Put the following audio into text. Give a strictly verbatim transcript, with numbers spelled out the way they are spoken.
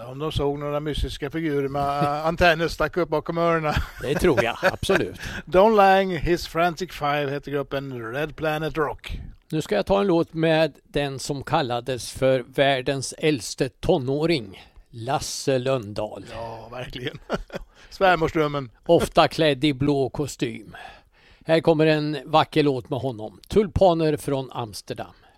om de såg några mystiska figurer med antenner stack upp bakom öronen. Det tror jag, absolut. Don Lang, His Frantic Five heter gruppen, Red Planet Rock. Nu ska jag ta en låt med den som kallades för världens äldste tonåring, Lasse Lönndahl. Ja, verkligen. Svärmorsdrömmen. Ofta klädd i blå kostym. Här kommer en vacker låt med honom. Tulpaner från Amsterdam.